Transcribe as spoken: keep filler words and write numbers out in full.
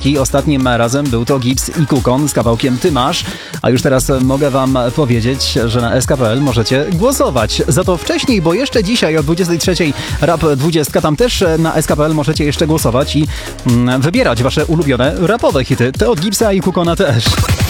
piątki. Ostatnim razem był to Gibbs i Kukon z kawałkiem Ty masz. A już teraz mogę wam powiedzieć, że na S K P L możecie głosować. Za to wcześniej, bo jeszcze dzisiaj o dwudziestej trzeciej Rap dwadzieścia, tam też na S K P L możecie jeszcze głosować i mm, wybierać wasze ulubione rapowe hity. Te od Gibbsa i Kukona też.